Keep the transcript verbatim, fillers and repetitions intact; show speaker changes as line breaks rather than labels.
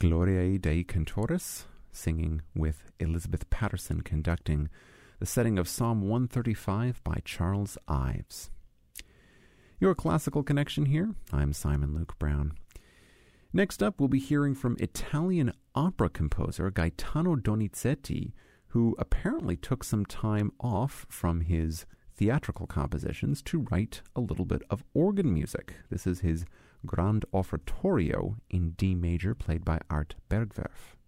Gloriae Dei Cantores, singing with Elizabeth Patterson conducting, the setting of Psalm one thirty-five by Charles Ives. Your classical connection here. I'm Simon Luke Brown. Next up, we'll be hearing from Italian opera composer Gaetano Donizetti, who apparently took some time off from his theatrical compositions to write a little bit of organ music. This is his Grand Offertorio in D major, played by Art Bergwerf.